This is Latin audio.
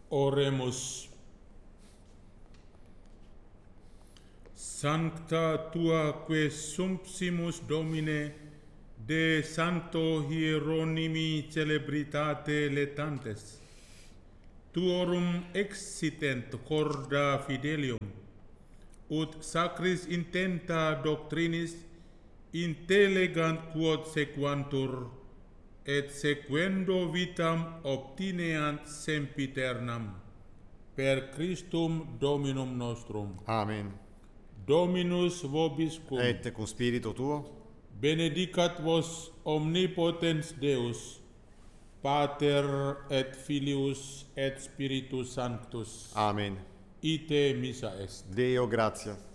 Oremus. Sancta tua que sumpsimus Domine de Santo Hieronymi celebritate letantes, tuorum exitent corda fidelium, ut sacris intenta doctrinis intellegant quod sequantur, et sequendo vitam obtineant sempiternam. Per Christum Dominum nostrum. Amen. Dominus vobiscum. Et cum spiritu tuo. Benedicat vos omnipotens Deus, Pater et Filius et Spiritus Sanctus. Amen. Ite missa est. Deo gratia.